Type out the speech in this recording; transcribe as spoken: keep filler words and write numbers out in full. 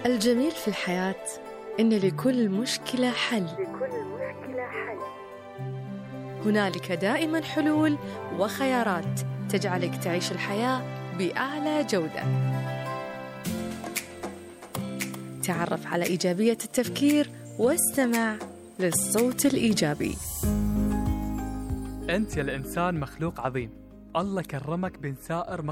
الجميل في الحياة إن لكل مشكلة حل. لكل مشكلة حل. هنالك دائما حلول وخيارات تجعلك تعيش الحياة بأعلى جودة. تعرف على إيجابية التفكير واستمع للصوت الإيجابي. أنت يا الإنسان مخلوق عظيم، الله كرمك بين سائر